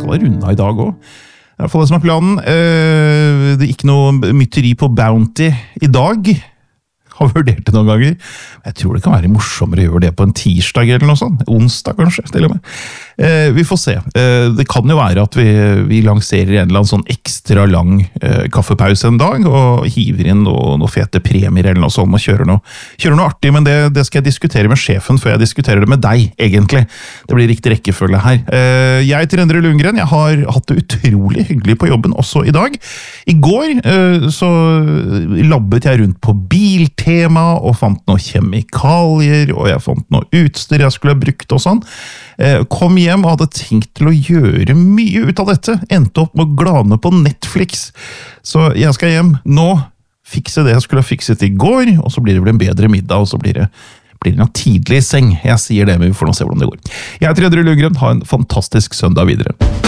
skal ha runda i dag også. I hvert fall det som er planen. Det er ikke noe mytteri på Bounty i dag. Har vurdert det noen ganger. Jeg tror det kan være morsommere å gjøre det på en tirsdag eller noe sånt. Onsdag kanskje, til og med. Vi får se. Det kan jo være at vi lanserer en eller annen sånn ekstra lang kaffepause en dag, og hiver inn noen fete premier eller noe sånt, og kjører noe artig, men det skal jeg diskutere med sjefen før jeg diskuterer det med deg, egentlig. Det blir riktig rekkefølge her. Jeg heter Endre Lundgren, jeg har hatt det utrolig hyggelig på jobben også i dag. I går så labbet jeg rundt på biltema, og fant noen kjemikalier, og jeg fant noe utstyr jeg skulle ha brukt og sånn. Kom hjem og hadde tenkt til å gjøre mye ut av dette. Endte opp med å glane på Netflix. Så jeg skal hjem nå, fikse det jeg skulle ha fikset i går, og så blir det vel en bedre middag, og så blir det nok tidlig i seng. Jeg sier det, men vi får nå se hvordan det går. Jeg heter Endre Lundgren, ha en fantastisk søndag videre.